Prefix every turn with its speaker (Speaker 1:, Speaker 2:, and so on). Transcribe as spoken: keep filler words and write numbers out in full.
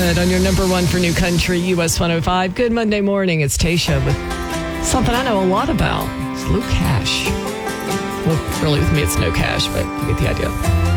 Speaker 1: Good on your number one for New Country, U S one oh five. Good Monday morning. It's Tasha with something I know a lot about. It's Luke Cash. Well, really with me it's no cash, but you get the idea.